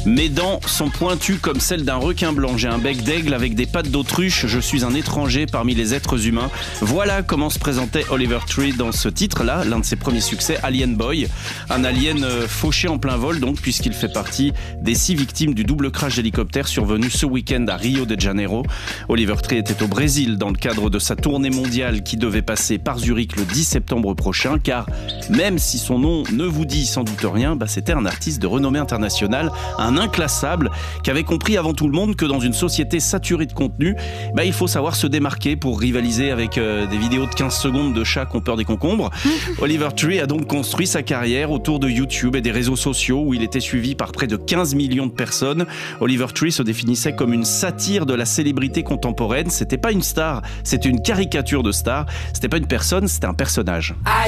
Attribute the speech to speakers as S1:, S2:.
S1: Mes dents sont pointues comme celles d'un requin blanc. J'ai un bec d'aigle avec des pattes d'autruche. Je suis un étranger parmi les êtres humains. Voilà comment se présentait Oliver Tree dans ce titre-là, l'un de ses premiers succès, Alien Boy. Un alien fauché en plein vol, donc, puisqu'il fait partie des 6 victimes du double crash d'hélicoptère survenu ce week-end à Rio de Janeiro. Oliver Tree était au Brésil dans le cadre de sa tournée mondiale qui devait passer par Zurich le 10 septembre prochain, car même si son nom ne vous dit sans doute rien, c'était un artiste de renommée internationale, un inclassable, qui avait compris avant tout le monde que dans une société saturée de contenu, il faut savoir se démarquer pour rivaliser avec des vidéos de 15 secondes de chats qui ont peur des concombres. Oliver Tree a donc construit sa carrière autour de YouTube et des réseaux sociaux où il était suivi par près de 15 millions de personnes. Oliver Tree se définissait comme une satire de la célébrité contemporaine. C'était pas une star, c'était une caricature de star. C'était pas une personne, c'était un personnage.